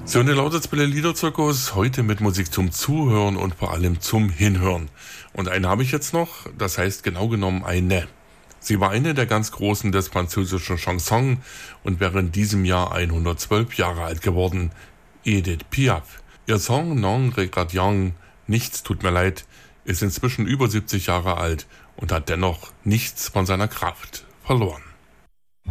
So eine Lauterzwille Liederzirkus, heute mit Musik zum Zuhören und vor allem zum Hinhören. Und eine habe ich jetzt noch, das heißt genau genommen eine. Sie war eine der ganz Großen des französischen Chanson und wäre in diesem Jahr 112 Jahre alt geworden. Edith Piaf. Ihr Song Non regrette rien, nichts tut mir leid, ist inzwischen über 70 Jahre alt und hat dennoch nichts von seiner Kraft verloren.